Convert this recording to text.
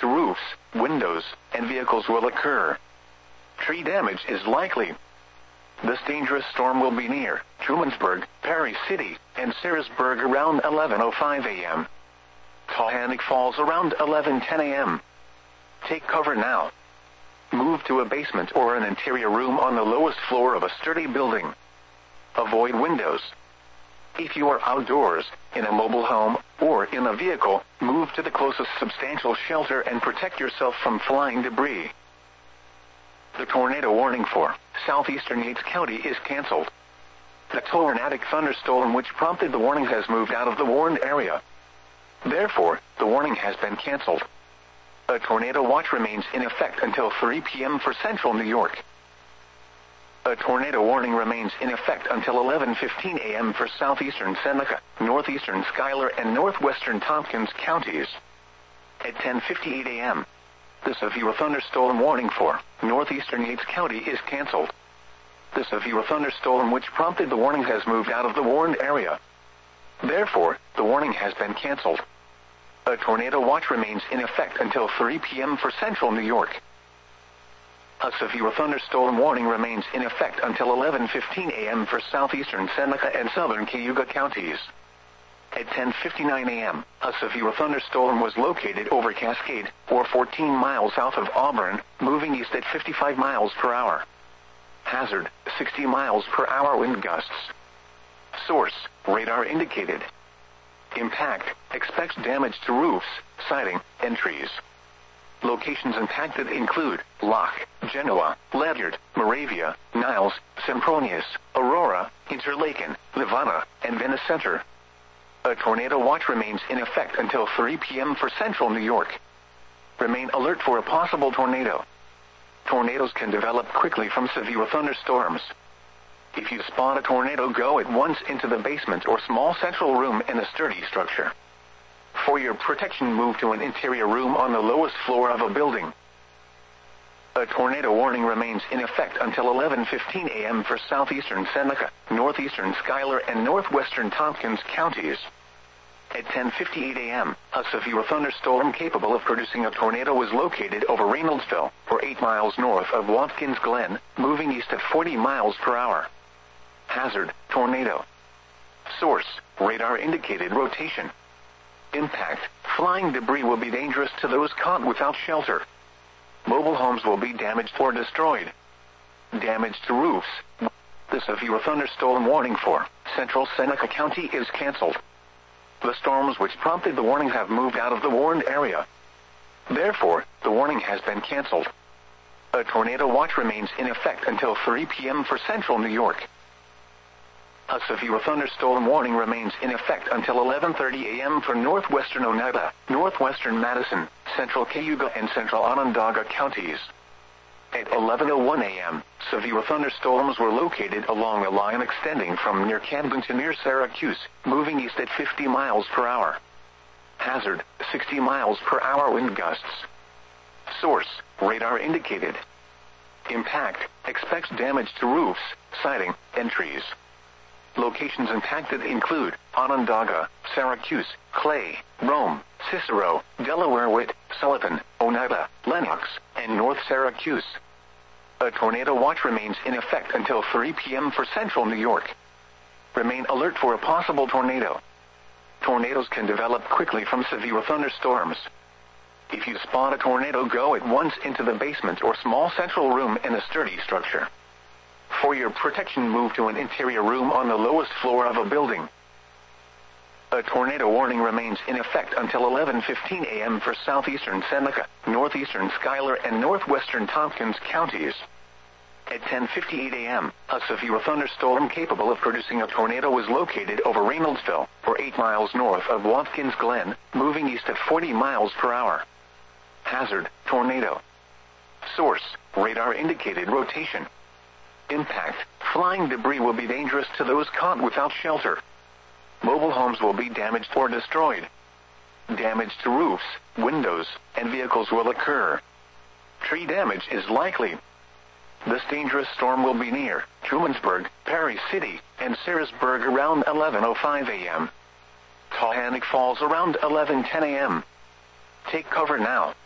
to roofs, windows, and vehicles will occur. Tree damage is likely. This dangerous storm will be near Trumansburg, Perry City, and Sarasburg around 11:05 a.m. Tahanic Falls around 11:10 a.m. Take cover now. Move to a basement or an interior room on the lowest floor of a sturdy building. Avoid windows. If you are outdoors, in a mobile home, or in a vehicle, move to the closest substantial shelter and protect yourself from flying debris. The tornado warning for southeastern Yates County is canceled. The tornadic thunderstorm which prompted the warning has moved out of the warned area. Therefore, the warning has been canceled. A tornado watch remains in effect until 3 p.m. for central New York. A tornado warning remains in effect until 11:15 a.m. for southeastern Seneca, northeastern Schuyler, and northwestern Tompkins counties. At 10:58 a.m., the severe thunderstorm warning for northeastern Yates County is canceled. The severe thunderstorm which prompted the warning has moved out of the warned area. Therefore, the warning has been canceled. A tornado watch remains in effect until 3 p.m. for central New York. A severe thunderstorm warning remains in effect until 11:15 a.m. for southeastern Seneca and southern Cayuga counties. At 10:59 a.m., a severe thunderstorm was located over Cascade, or 14 miles south of Auburn, moving east at 55 miles per hour. Hazard, 60 miles per hour wind gusts. Source, radar indicated. Impact, expects damage to roofs, siding, and trees. Locations impacted include Locke, Genoa, Ledyard, Moravia, Niles, Sempronius, Aurora, Interlaken, Livana, and Venice Center. A tornado watch remains in effect until 3 p.m. for central New York. Remain alert for a possible tornado. Tornadoes can develop quickly from severe thunderstorms. If you spot a tornado, go at once into the basement or small central room in a sturdy structure. For your protection, move to an interior room on the lowest floor of a building. A tornado warning remains in effect until 11:15 a.m. for southeastern Seneca, northeastern Schuyler, and northwestern Tompkins counties. At 10:58 a.m., a severe thunderstorm capable of producing a tornado was located over Reynoldsville, or 8 miles north of Watkins Glen, moving east at 40 miles per hour. Hazard, tornado. Source, radar indicated rotation. Impact, flying debris will be dangerous to those caught without shelter. Mobile homes will be damaged or destroyed. Damage to roofs. The severe thunderstorm warning for central Seneca County is canceled. The storms which prompted the warning have moved out of the warned area. Therefore, the warning has been canceled. A tornado watch remains in effect until 3 p.m. for central New York. A severe thunderstorm warning remains in effect until 11:30 a.m. for northwestern Oneida, northwestern Madison, central Cayuga, and central Onondaga counties. At 11:01 a.m., severe thunderstorms were located along a line extending from near Camden to near Syracuse, moving east at 50 miles per hour. Hazard, 60 miles per hour wind gusts. Source, radar indicated. Impact, expects damage to roofs, siding, and trees. Locations impacted include Onondaga, Syracuse, Clay, Rome, Cicero, Delaware, Witt, Sullivan, Oneida, Lenox, and North Syracuse. A tornado watch remains in effect until 3 p.m. for central New York. Remain alert for a possible tornado. Tornadoes can develop quickly from severe thunderstorms. If you spot a tornado, go at once into the basement or small central room in a sturdy structure. For your protection, move to an interior room on the lowest floor of a building. A tornado warning remains in effect until 11:15 a.m. for southeastern Seneca, northeastern Schuyler, and northwestern Tompkins counties. At 10:58 a.m., a severe thunderstorm capable of producing a tornado was located over Reynoldsville, or 8 miles north of Watkins Glen, moving east at 40 miles per hour. Hazard, tornado. Source, radar indicated rotation. Impact, flying debris will be dangerous to those caught without shelter. Mobile homes will be damaged or destroyed. Damage to roofs, windows, and vehicles will occur. Tree damage is likely. This dangerous storm will be near Trumansburg, Perry City, and Sarasburg around 11:05 a.m. Tahanic Falls around 11:10 a.m. Take cover now.